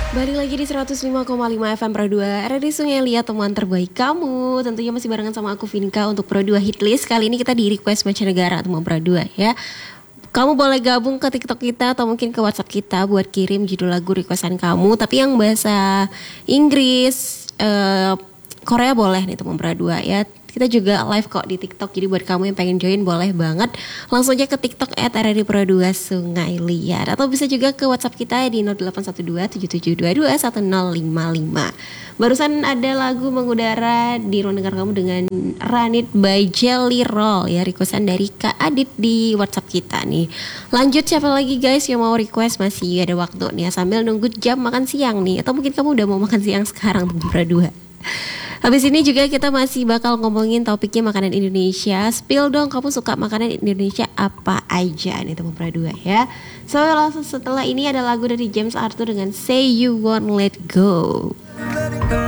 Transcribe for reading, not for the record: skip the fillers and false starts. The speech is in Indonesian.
Balik lagi di 105,5 FM Pro 2 RRI Sungai Liat, teman terbaik kamu. Tentunya masih barengan sama aku Vinka untuk Pro 2 Hitlist. Kali ini kita di request mancanegara teman Pro 2 ya. Kamu boleh gabung ke TikTok kita atau mungkin ke WhatsApp kita buat kirim judul lagu requestan kamu. Tapi yang bahasa Inggris, Korea boleh nih teman Pro 2 ya. Kita juga live kok di TikTok. Jadi buat kamu yang pengen join boleh banget. Langsung aja ke TikTok @RRI Pro 2 Sungai Liat. Atau bisa juga ke WhatsApp kita di 0812 7722 1055. Barusan ada lagu mengudara di ruang dengar kamu dengan Ranit by Jelly Roll ya. Requestan dari Kak Adit di WhatsApp kita nih. Lanjut, siapa lagi guys yang mau request? Masih ada waktu nih ya, sambil nunggu jam makan siang nih. Atau mungkin kamu udah mau makan siang sekarang teman Pro 2. Habis ini juga kita masih bakal ngomongin topiknya makanan Indonesia. Spill dong, kamu suka makanan Indonesia apa aja nih teman Pra 2 ya. So langsung setelah ini ada lagu dari James Arthur dengan Say You Won't Let Go.